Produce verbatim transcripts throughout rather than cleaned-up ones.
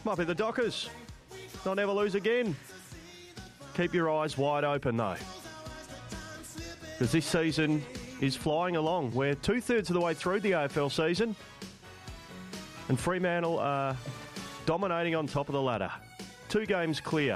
Might be the Dockers. They'll never lose again. Keep your eyes wide open, though, because this season is flying along. We're two-thirds of the way through the A F L season, and Fremantle are dominating on top of the ladder. Two games clear.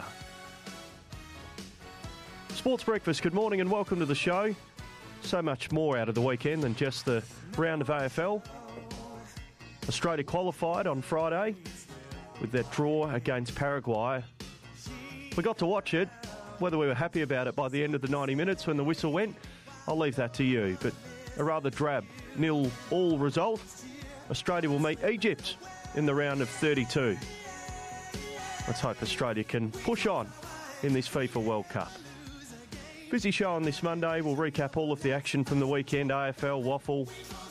Sports Breakfast, good morning and welcome to the show. So much more out of the weekend than just the round of A F L. Australia qualified on Friday with their draw against Paraguay. We got to watch it. Whether we were happy about it by the end of the ninety minutes when the whistle went, I'll leave that to you. But a rather drab nil-all result. Australia will meet Egypt in the round of thirty-two. Let's hope Australia can push on in this FIFA World Cup. Busy show on this Monday. We'll recap all of the action from the weekend. A F L, Waffle,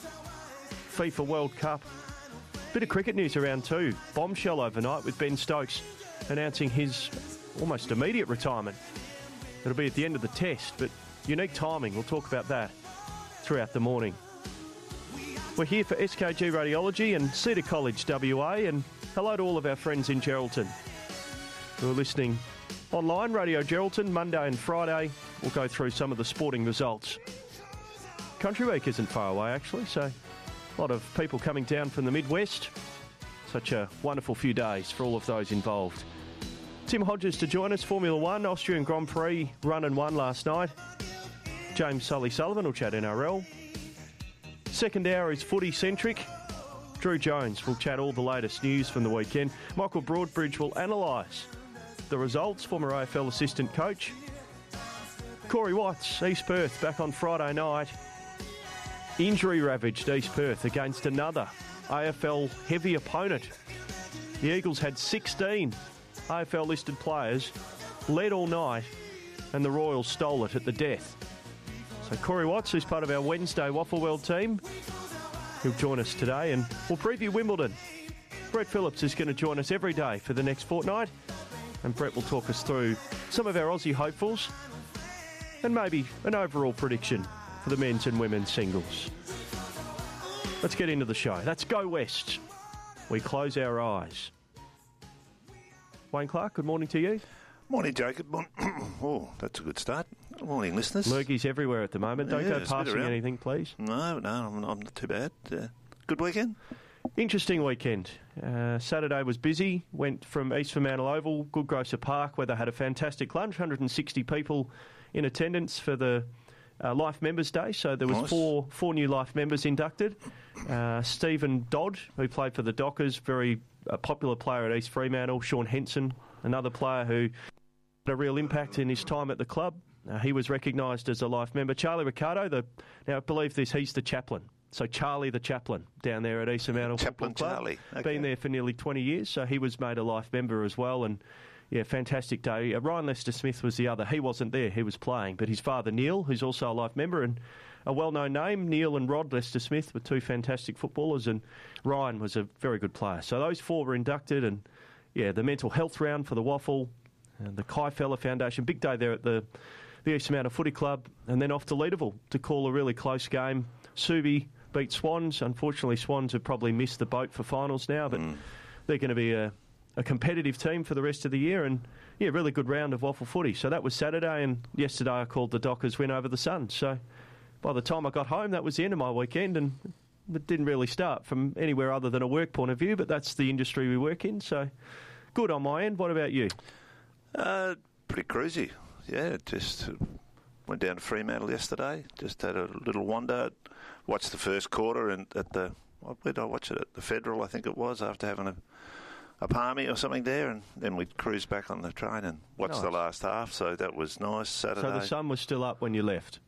FIFA World Cup. Bit of cricket news around too. Bombshell overnight with Ben Stokes announcing his almost immediate retirement. It'll be at the end of the test, but unique timing. We'll talk about that throughout the morning. We're here for S K G Radiology and Cedar College W A, and hello to all of our friends in Geraldton who are listening online. Radio Geraldton, Monday and Friday. We'll go through some of the sporting results. Country Week isn't far away, actually, so a lot of people coming down from the Midwest. Such a wonderful few days for all of those involved. Tim Hodges to join us, Formula One, Austrian Grand Prix, run and won last night. James Sully Sullivan will chat N R L. Second hour is footy-centric. Drew Jones will chat all the latest news from the weekend. Michael Broadbridge will analyse the results, former A F L assistant coach. Corey Watts, East Perth, back on Friday night. Injury-ravaged East Perth against another A F L heavy opponent. The Eagles had sixteen A F L-listed players, led all night, and the Royals stole it at the death. So Corey Watts, who's part of our Wednesday Waffle World team, he'll join us today, and we'll preview Wimbledon. Brett Phillips is going to join us every day for the next fortnight, and Brett will talk us through some of our Aussie hopefuls and maybe an overall prediction for the men's and women's singles. Let's get into the show. Let's go west. We close our eyes. Wayne Clark, good morning to you. Morning, Jacob. Oh, that's a good start. Good morning, listeners. Lurgies everywhere at the moment. Don't yeah, go passing anything, please. No, no, I'm, I'm not too bad. Uh, good weekend? Interesting weekend. Uh, Saturday was busy. Went from East Fremantle Oval, Goodgrocer Park, where they had a fantastic lunch. one hundred sixty people in attendance for the uh, Life Members Day. So there was nice. four four new Life members inducted. Uh, Stephen Dodd, who played for the Dockers, very uh, popular player at East Fremantle. Sean Henson, another player who had a real impact in his time at the club. Uh, he was recognised as a Life member. Charlie Ricardo, the, now I believe this, he's the chaplain. So Charlie the chaplain down there at East Fremantle Chaplain Football Club. Charlie. Okay. Been there for nearly twenty years, so he was made a Life member as well. And yeah, fantastic day. Uh, Ryan Lester-Smith was the other. He wasn't there, he was playing. But his father, Neil, who's also a Life member, and a well-known name, Neil and Rod Lester-Smith, were two fantastic footballers, and Ryan was a very good player. So those four were inducted, and yeah, the mental health round for the Waffle, and the Kai Feller Foundation, big day there at the, the East Fremantle Footy Club, and then off to Leederville to call a really close game. Subi beat Swans. Unfortunately, Swans have probably missed the boat for finals now, but mm. they're going to be a, a competitive team for the rest of the year, and yeah, really good round of Waffle footy. So that was Saturday, and yesterday I called the Dockers win over the Suns. So by the time I got home, that was the end of my weekend, and it didn't really start from anywhere other than a work point of view, but that's the industry we work in, so good on my end. What about you? Uh, pretty cruisy. Yeah, just went down to Fremantle yesterday, just had a little wander, watched the first quarter and at the, where did I watch it? At the Federal, I think it was, after having a, a palmy or something there, and then we cruised back on the train and watched nice. the last half, so that was nice. Saturday. So the sun was still up when you left?